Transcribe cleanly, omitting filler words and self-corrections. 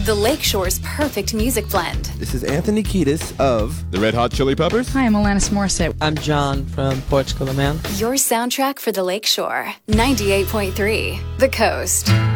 the Lakeshore's perfect music blend. This is Anthony Kiedis of The Red Hot Chili Peppers. Hi, I'm Alanis Morissette. I'm John from Portugal, the Man. Your soundtrack for the Lakeshore. 98.3 The Coast.